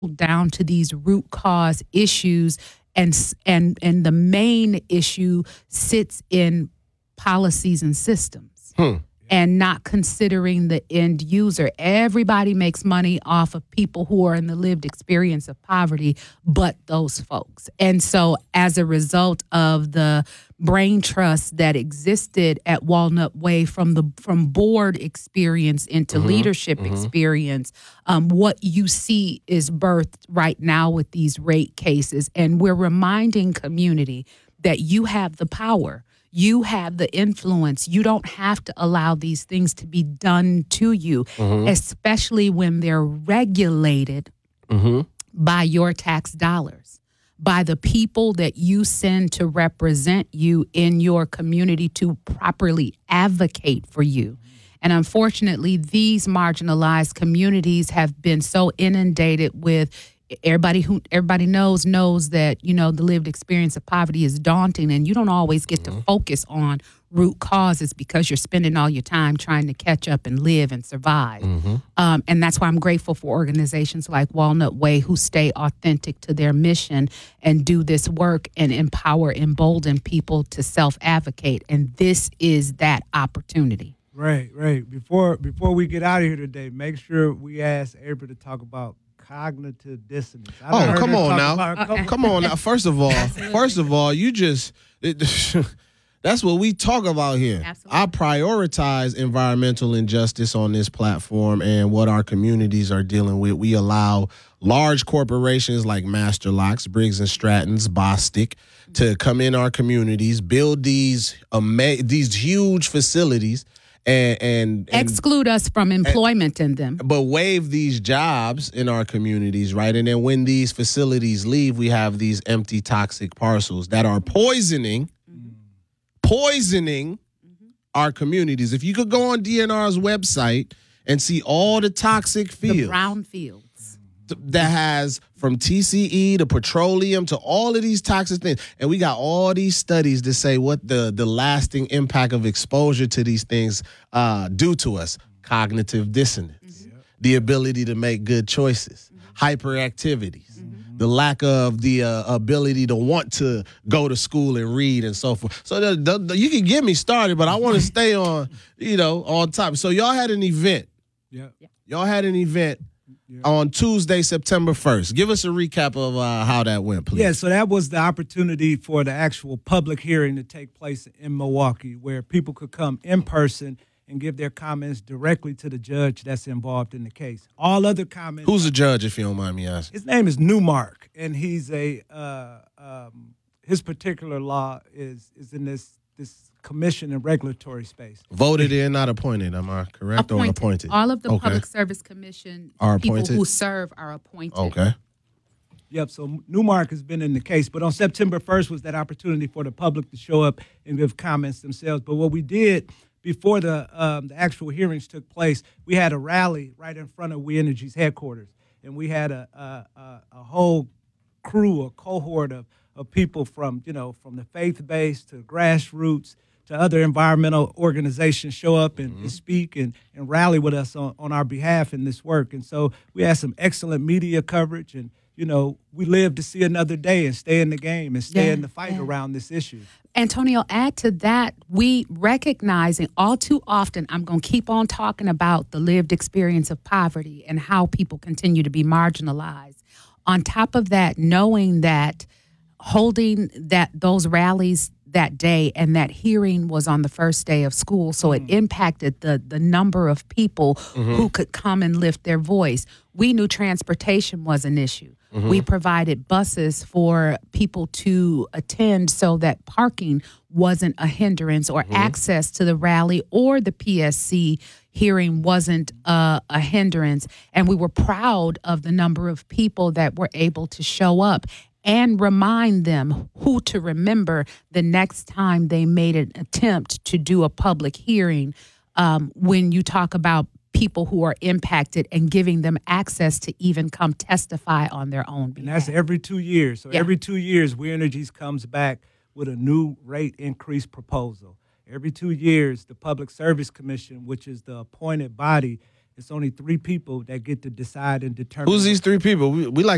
down to these root cause issues, and the main issue sits in policies and systems. And not considering the end user. Everybody makes money off of people who are in the lived experience of poverty, but those folks. And so as a result of the brain trust that existed at Walnut Way from board experience into leadership experience, what you see is birthed right now with these rate cases. And we're reminding community that you have the power. You have the influence. You don't have to allow these things to be done to you, especially when they're regulated by your tax dollars, by the people that you send to represent you in your community to properly advocate for you. And unfortunately, these marginalized communities have been so inundated with everybody knows that, the lived experience of poverty is daunting, and you don't always get to focus on root causes because you're spending all your time trying to catch up and live and survive. And that's why I'm grateful for organizations like Walnut Way who stay authentic to their mission and do this work and embolden people to self-advocate. And this is that opportunity. Right. Before we get out of here today, make sure we ask April to talk about cognitive dissonance. Come on now. First of all, you just that's what we talk about here. Absolutely. I prioritize environmental injustice on this platform and what our communities are dealing with. We allow large corporations like Master Locks, Briggs and Stratton's, Bostic to come in our communities, build these huge facilities. And exclude us from employment in them. But waive these jobs in our communities, right? And then when these facilities leave, we have these empty toxic parcels that are poisoning our communities. If you could go on DNR's website and see all the toxic fields. The brown fields. That has from TCE to petroleum to all of these toxic things. And we got all these studies to say what the lasting impact of exposure to these things do to us. Cognitive dissonance, the ability to make good choices, hyperactivities, the lack of the ability to want to go to school and read and so forth. So you can get me started, but I want to stay on top. So y'all had an event. Y'all had an event on Tuesday, September 1st. Give us a recap of how that went, please. Yeah, so that was the opportunity for the actual public hearing to take place in Milwaukee, where people could come in person and give their comments directly to the judge that's involved in the case. All other comments. Who's the judge, if you don't mind me asking? His name is Newmark, and he's his particular law is in this commission and regulatory space. Voted in, not appointed. Am I correct? Or appointed? All of the Public Service Commission people who serve are appointed. Okay. Yep, so Newmark has been in the case. But on September 1st was that opportunity for the public to show up and give comments themselves. But what we did before the actual hearings took place, we had a rally right in front of We Energy's headquarters. And we had a whole crew, a cohort of people from the faith-based to grassroots to other environmental organizations show up and speak and rally with us on our behalf in this work. And so we had some excellent media coverage, and, we live to see another day and stay in the game and stay in the fight around this issue. Antonio, add to that, we recognizing all too often, I'm going to keep on talking about the lived experience of poverty and how people continue to be marginalized. On top of that, knowing that holding those rallies that day and that hearing was on the first day of school, so it impacted the number of people who could come and lift their voice. We knew transportation was an issue. We provided buses for people to attend so that parking wasn't a hindrance, or access to the rally or the PSC hearing wasn't a hindrance. And we were proud of the number of people that were able to show up and remind them who to remember the next time they made an attempt to do a public hearing, when you talk about people who are impacted and giving them access to even come testify on their own behalf. And that's every 2 years. So every 2 years, We Energies comes back with a new rate increase proposal. Every 2 years, the Public Service Commission, which is the appointed body, it's only 3 people that get to decide and determine. Who's these 3 people? We like